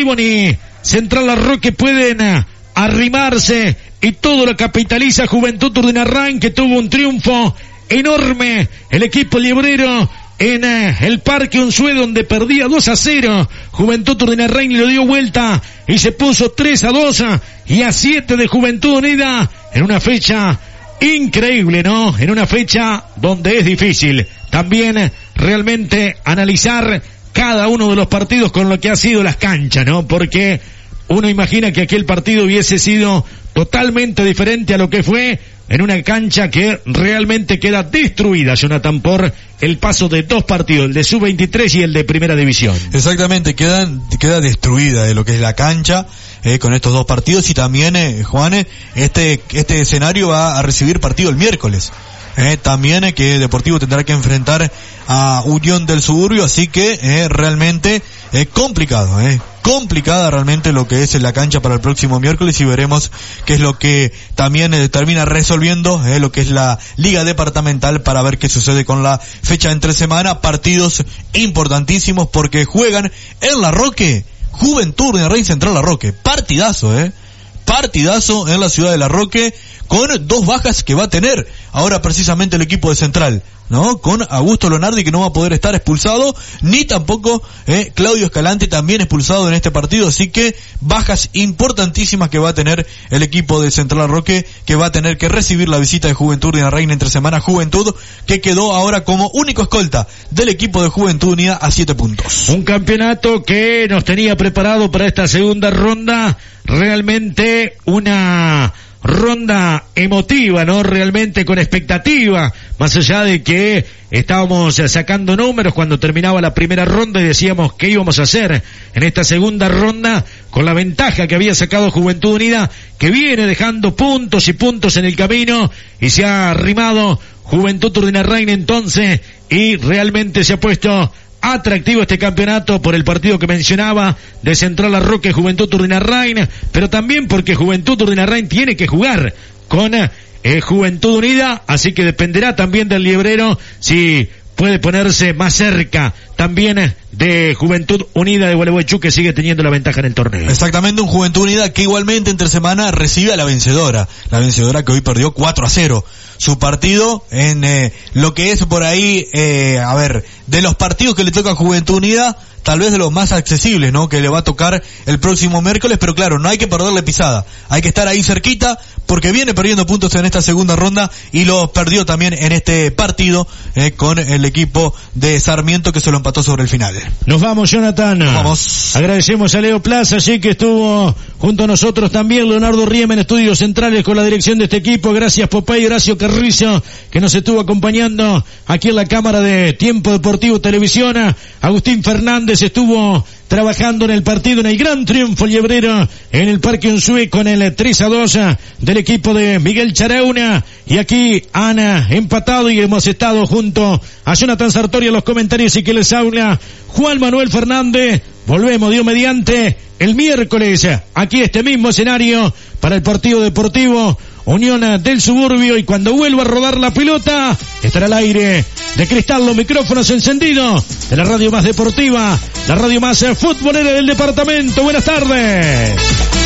Deportivo ni Central Larroque pueden arrimarse, y todo lo capitaliza Juventud Urdinarrain, que tuvo un triunfo enorme el equipo liebrero en el Parque Unzué, donde perdía 2-0. Juventud Urdinarrain lo dio vuelta y se puso 3-2 y a 7 de Juventud Unida en una fecha increíble, ¿no? En una fecha donde es difícil también realmente analizar cada uno de los partidos con lo que ha sido las canchas, ¿no? Porque uno imagina que aquel partido hubiese sido totalmente diferente a lo que fue en una cancha que realmente queda destruida, Jonathan, por el paso de dos partidos, el de Sub-23 y el de Primera División. Exactamente, queda destruida de lo que es la cancha con estos dos partidos, y también, Juan, este escenario va a recibir partido el miércoles. También que Deportivo tendrá que enfrentar a Unión del Suburbio, así que realmente complicada realmente lo que es la cancha para el próximo miércoles, y veremos qué es lo que también termina resolviendo lo que es la Liga Departamental, para ver qué sucede con la fecha entre semana. Partidos importantísimos porque juegan en Larroque Juventud Urdinarrain Central Larroque. Partidazo en la ciudad de Larroque, con dos bajas que va a tener ahora precisamente el equipo de Central, ¿no? Con Augusto Lonardi, que no va a poder estar expulsado, ni tampoco Claudio Escalante, también expulsado en este partido, así que bajas importantísimas que va a tener el equipo de Central Larroque, que va a tener que recibir la visita de Juventud Urdinarrain entre semana. Juventud, que quedó ahora como único escolta del equipo de Juventud Unida a 7 puntos. Un campeonato que nos tenía preparado para esta segunda ronda, realmente una ronda emotiva, ¿no? Realmente con expectativa, más allá de que estábamos sacando números cuando terminaba la primera ronda y decíamos qué íbamos a hacer en esta segunda ronda, con la ventaja que había sacado Juventud Unida, que viene dejando puntos y puntos en el camino, y se ha arrimado Juventud Urdinarrain entonces, y realmente se ha puesto atractivo este campeonato por el partido que mencionaba de Central Larroque Juventud Urdinarrain, pero también porque Juventud Urdinarrain tiene que jugar con Juventud Unida, así que dependerá también del liebrero si puede ponerse más cerca también de Juventud Unida de Gualeguaychú, que sigue teniendo la ventaja en el torneo. Exactamente, un Juventud Unida que igualmente entre semana recibe a la vencedora que hoy perdió 4-0 su partido en lo que es por ahí, de los partidos que le toca a Juventud Unida, tal vez de los más accesibles, ¿no? Que le va a tocar el próximo miércoles, pero claro, no hay que perderle pisada, hay que estar ahí cerquita, porque viene perdiendo puntos en esta segunda ronda, y lo perdió también en este partido con el equipo de Sarmiento, que se lo empató sobre el final. Nos vamos, Jonathan. Nos vamos. Agradecemos a Leo Plaza, allí que estuvo junto a nosotros también, Leonardo Riem en Estudios Centrales con la dirección de este equipo. Gracias Popeye, Horacio Carrizo, que nos estuvo acompañando aquí en la cámara de Tiempo Deportivo Televisión. Agustín Fernández estuvo trabajando en el partido, en el gran triunfo liebrero en el Parque Unzué con el 3-2 del equipo de Miguel Charauna, y aquí han empatado y hemos estado junto a Jonathan Sartori en los comentarios, y que les habla Juan Manuel Fernández. Volvemos, Dios mediante, el miércoles aquí este mismo escenario para el partido deportivo Unión del Suburbio, y cuando vuelva a rodar la pelota estará al aire de Cristal, los micrófonos encendidos de la radio más deportiva, la radio más futbolera del departamento. Buenas tardes.